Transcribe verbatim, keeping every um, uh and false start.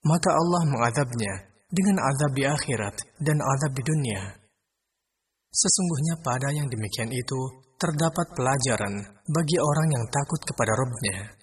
maka Allah mengadabnya dengan azab di akhirat dan azab di dunia. Sesungguhnya pada yang demikian itu terdapat pelajaran bagi orang yang takut kepada Rabb-Nya.